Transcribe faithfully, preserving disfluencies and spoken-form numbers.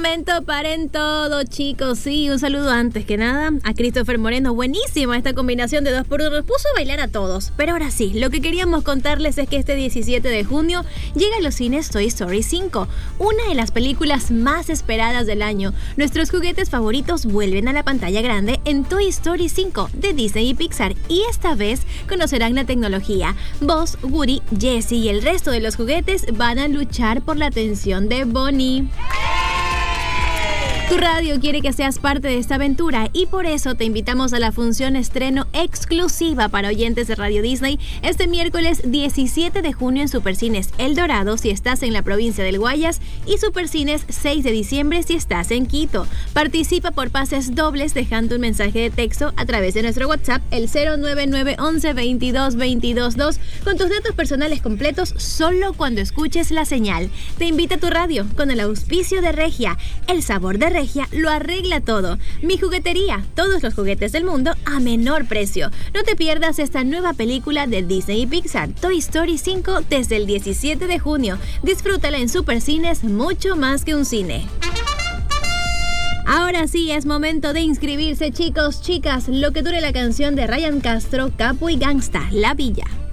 Momento paren todo, chicos. Sí, un saludo antes que nada a Christopher Moreno. Buenísima esta combinación de dos por uno. Nos puso a bailar a todos. Pero ahora sí, lo que queríamos contarles es que este diecisiete de junio llega a los cines Toy Story cinco, una de las películas más esperadas del año. Nuestros juguetes favoritos vuelven a la pantalla grande en Toy Story cinco de Disney y Pixar. Y esta vez conocerán la tecnología. Buzz, Woody, Jessie y el resto de los juguetes van a luchar por la atención de Bonnie. Tu radio quiere que seas parte de esta aventura y por eso te invitamos a la función estreno exclusiva para oyentes de Radio Disney este miércoles diecisiete de junio en Supercines El Dorado si estás en la provincia del Guayas y Supercines seis de diciembre si estás en Quito. Participa por pases dobles dejando un mensaje de texto a través de nuestro WhatsApp el cero nueve nueve once veintidós veintidós dos con tus datos personales completos solo cuando escuches la señal. Te invita a tu radio con el auspicio de Regia, el sabor de Regia lo arregla todo. Mi juguetería, todos los juguetes del mundo a menor precio. No te pierdas esta nueva película de Disney y Pixar, Toy Story cinco, desde el diecisiete de junio. Disfrútala en Supercines, mucho más que un cine. Ahora sí es momento de inscribirse, chicos, chicas. Lo que dure la canción de Ryan Castro, Capo y Gangsta, La Villa.